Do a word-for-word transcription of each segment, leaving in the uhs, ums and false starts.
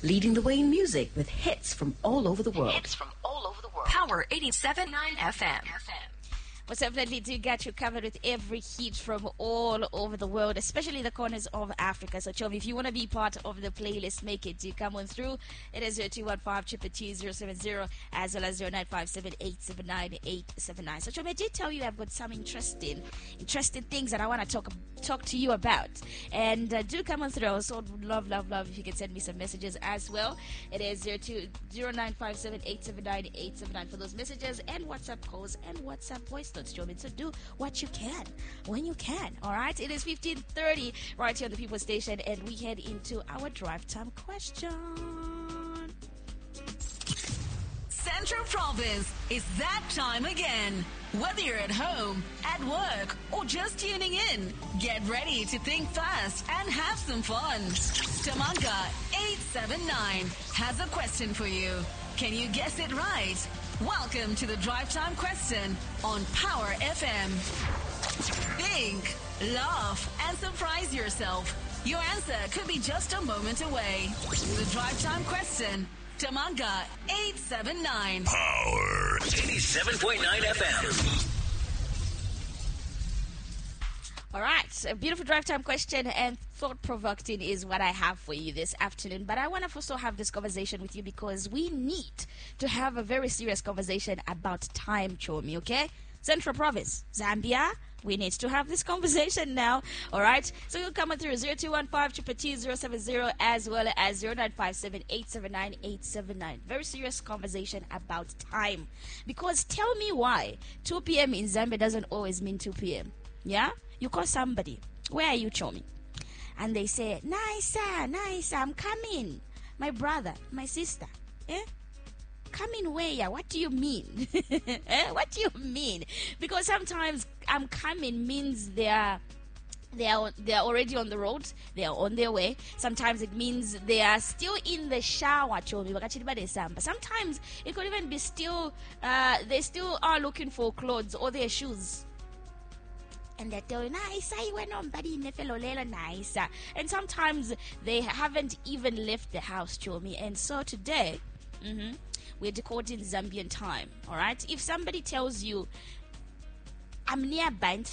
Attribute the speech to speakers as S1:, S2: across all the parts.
S1: leading the way in music with hits from all over the world.
S2: Hits from all over the world. Power eighty-seven point nine F M.
S3: Most definitely do get you covered with every hit from all over the world, especially the corners of Africa. So, Chomi, if you want to be part of the playlist, make it. Do come on through. It is zero two one five, two two two, zero seven zero as well as zero nine five seven, eight seven nine, eight seven nine. So, Chomi, I did tell you I've got some interesting, interesting things that I want to talk talk to you about. And uh, do come on through. I also would love, love, love if you can send me some messages as well. It is zero two zero nine five seven, eight seven nine, eight seven nine for those messages and WhatsApp calls and WhatsApp voice notes. So do what you can when you can. All right, it is fifteen thirty right here on the People Station, and we head into our drive time question.
S2: Central Province, it's that time again. Whether you're at home, at work, or just tuning in, get ready to think fast and have some fun. Tamanga eight seven nine has a question for you. Can you guess it right? Welcome to the Drive Time Question on Power F M. Think, laugh, and surprise yourself. Your answer could be just a moment away. The Drive Time Question, Tamanga eight seven nine.
S4: Power eighty-seven point nine F M.
S3: All right, a beautiful drive time question and thought-provoking is what I have for you this afternoon. But I want to also have this conversation with you because we need to have a very serious conversation about time, Chomi, okay? Central Province, Zambia, we need to have this conversation now, all right? So you'll come through zero two one five, two two two, zero seven zero as well as zero nine five seven, eight seven nine, eight seven nine. Very serious conversation about time. Because tell me why two p.m. in Zambia doesn't always mean two p.m., yeah? You call somebody, where are you, Chomi? And they say, nice, nice, I'm coming. My brother, my sister, eh? Coming where? What do you mean? eh? What do you mean? Because sometimes I'm coming means they are they are they are already on the road, they are on their way. Sometimes it means they are still in the shower, Chomi. Sometimes it could even be still uh, they still are looking for clothes or their shoes. And they tell you, nice, I went on, buddy, nice. And sometimes they haven't even left the house, Chomi. And so today, mm-hmm, we're decoding Zambian time, all right? If somebody tells you, I'm nearby,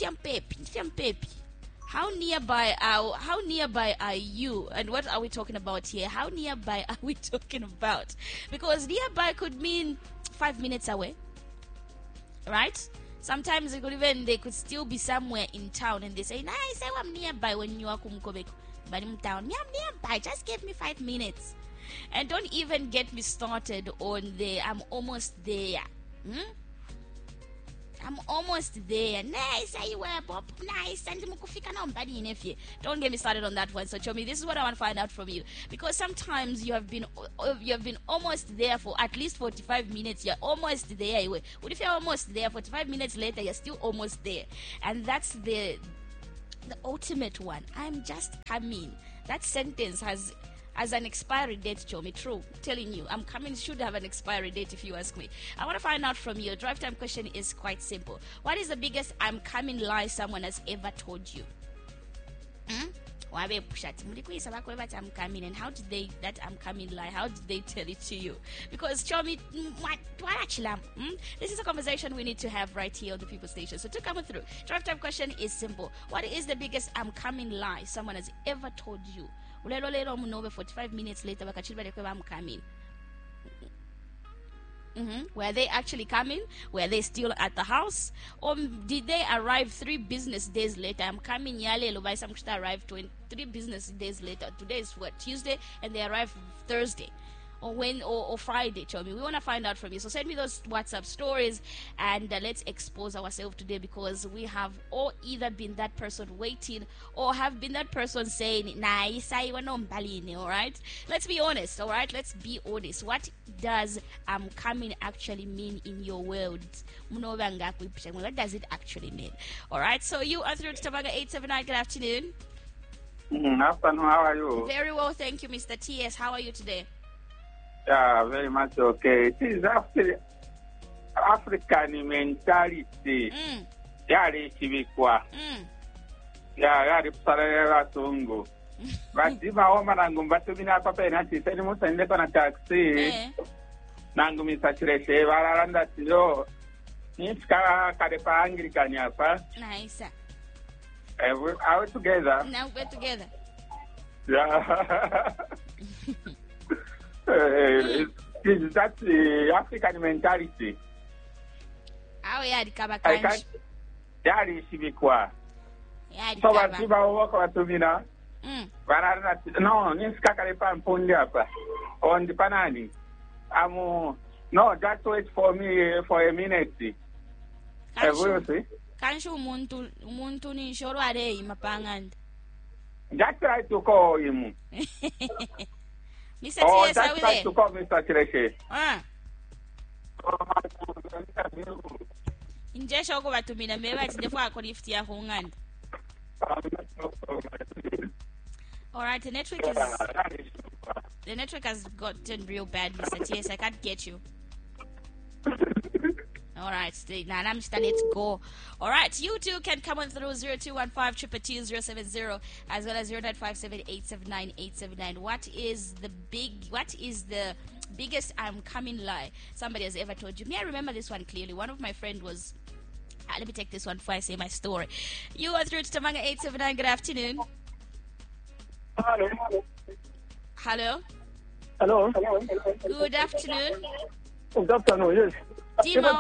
S3: how nearby are how nearby are you? And what are we talking about here? How nearby are we talking about? Because nearby could mean five minutes away, right? Sometimes it could even, they could still be somewhere in town and they say, nice, I'm nearby when you are kumkobeko. But in town, I'm nearby, just give me five minutes. And don't even get me started on the, I'm almost there. Hmm? I'm almost there. Nice, I were Bob. Nice, and don't get me started on that one. So, Chomi, this is what I want to find out from you, because sometimes you have been you have been almost there for at least forty-five minutes. You're almost there. What if you're almost there? forty-five minutes later, you're still almost there, and that's the the ultimate one. I'm just coming. That sentence has. As an expiry date, Chomi, true. I'm telling you, I'm coming should have an expiry date if you ask me. I want to find out from you. Drive time question is quite simple. What is the biggest I'm coming lie someone has ever told you? Hmm? I'm coming, and how did they that I'm coming lie? How did they tell it to you? Because Chomi, what hmm? This is a conversation we need to have right here on the People Station. So to come through, drive time question is simple. What is the biggest I'm coming lie someone has ever told you? forty-five minutes later, I'm coming. Mm-hmm. Were they actually coming? Were they still at the house? Or did they arrive three business days later? I'm coming, Yale, by some arrive three business days later. Today is what, Tuesday, and they arrive Thursday. Or when or, or Friday, Chomi. We want to find out from you. So send me those WhatsApp stories and uh, let's expose ourselves today, because we have all either been that person waiting or have been that person saying, nah, all right? Let's be honest, all right? Let's be honest. What does I'm coming actually mean in your world? What does it actually mean? All right? So you are through to Tamanga eight seven nine. Good afternoon.
S5: Mm, afternoon, how are you?
S3: Very well, thank you, Mister T S. How are you today?
S5: Yeah, very much okay. It is after African mentality.
S3: Mm.
S5: Yari chibikwa.
S3: Mm.
S5: Yeah, yari psalera tungo. vadimawo manangu mbatumina papena tiseni musende kona taxi
S3: Eh.
S5: nangu misachileshe varara ndatiyo nisika kare paangirikani apa.
S3: Nice.
S5: Uh, we- are we together?
S3: Now we're together.
S5: Yeah. uh, it's that uh, African mentality.
S3: Awe yadi kaba
S5: I
S3: kanji.
S5: can't. Yari shibikwa.
S3: Yadi
S5: So
S3: kaba.
S5: batiba wako watumina.
S3: Mm.
S5: Varara ndatiyo. No, nisika kare pa mpundi apa. On the panani. Amu. No, just wait for me for a minute. Uh, will you
S3: Kanshu,
S5: see?
S3: kanshu umuntu, umuntu ni shoro areyi mapanganda.
S5: Just try to call him.
S3: Mister
S5: Or
S3: T S,
S5: just
S3: are we
S5: try
S3: there?
S5: to call Mister Chileshe.
S3: Ah. Injesha oko batumina mbeba ati ndefu ako lift ya kunganda. Alright, the network is the network has gotten real bad, Mister T S. I can't get you. Alright, now I'm just let's go. Alright, you too can come on through zero two one five two two zero seven zero as well as zero nine five seven eight seven nine eight seven nine. What is the big what is the biggest I'm coming lie somebody has ever told you? Me, I remember this one clearly. One of my friend was ah, let me take this one before I say my story. You are through to Tamanga eight seven nine. Good afternoon.
S6: Hello.
S3: Hello.
S6: Hello.
S3: Good afternoon.
S6: Good afternoon. Yes.
S3: Timo.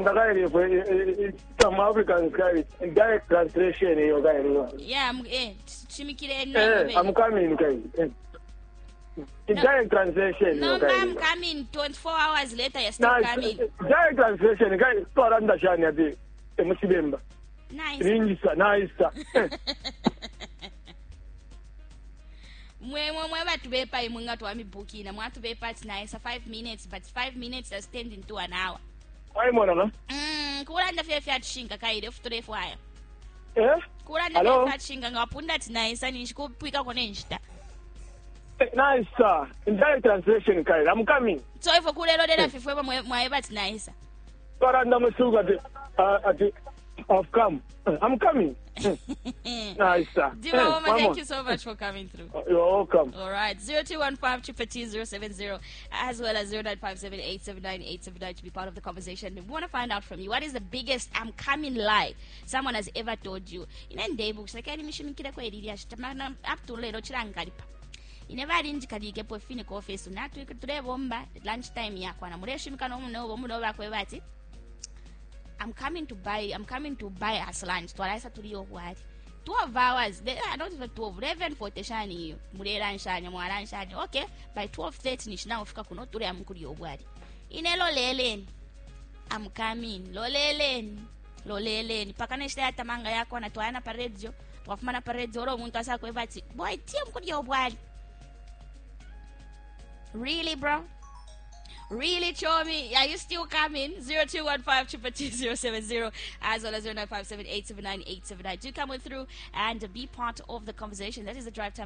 S6: Some Africans guys direct translation in your guy.
S3: Yeah, I'm eh chimikire
S6: Eh, I'm coming, guys. The direct translation.
S3: No,
S6: your
S3: ma'am,
S6: guy.
S3: coming twenty-four hours later, you're still
S6: Now,
S3: coming.
S6: direct translation, guys. Store under Shania Day. Emusibemba.
S3: Nice.
S6: Ringisa, nice.
S3: Mwe mwe mwe batu bepa imwe nga tuwami bukina. Mwa tu bepa it's nice, five minutes, but five minutes has turned into an hour.
S6: Why, Mona?
S3: Mm, kulanda fye fya tushinga kaide, futule fwaya.
S6: Eh?
S3: Kulanda
S6: Hello?
S3: fye fya tushinga nga wapunda ati nice, ani nshikupika kone nshita.
S6: Nice, sir. In direct translation, guys. I'm coming.
S3: So ifo kulelo dela fye fwe mwe mwe eba ati nice.
S6: Store under Masuga at the, uh, at the, I've come. I'm coming. Nice, sir.
S3: Dima
S6: Eh,
S3: Woma,
S6: come
S3: thank
S6: on.
S3: you so much for coming through.
S6: You're welcome.
S3: All right, zero two one five two two zero seven zero as well as zero nine five seven eight seven nine eight seven nine to be part of the conversation. We want to find out from you what is the biggest I'm coming lie someone has ever told you. In a day books, like any mission kid up to little chirankaripa. You never didn't kadike po fini ko face not we could today bomba lunchtime yakwana mureshi mkano no muno kwebati. I'm coming to buy I'm coming to buy us lunch. Twalaisa tuliyo what? twelve hours. They, I don't even twelve. eleven forty shani. Murera nshani, mwara nshani. Okay. By twelve thirty nishina ufika kuno ture ya mkuri obwadi. Ine lo leleni. I'm coming. Lo leleni. Lo leleni. Pakana ishita ya tamanga yako na tuwana paredzo. Twafumana paredzo. Oro muntu asa kwe bati. Boy, tia mkuri obwadi. Really, bro? Really, Chomi? Are you still coming? zero two one five two two zero seven zero as well as zero nine five seven eight seven nine eight seven nine. Do come on through and be part of the conversation. That is the drive time.